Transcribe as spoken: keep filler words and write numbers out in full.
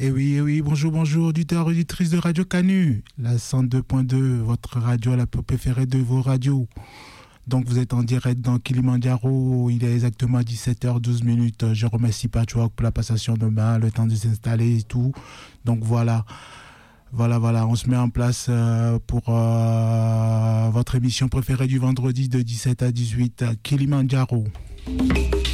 Et oui, et oui, bonjour, bonjour, auditeurs, auditrices de Radio Canu, la cent deux point deux, votre radio la plus préférée de vos radios. Donc vous êtes en direct dans Kilimandjaro, il est exactement dix-sept heures douze minutes. Je remercie Patchwork pour la passation de main, le temps de s'installer et tout. Donc voilà, voilà, voilà, on se met en place euh, pour euh, votre émission préférée du vendredi de dix-sept à dix-huit, Kilimandjaro.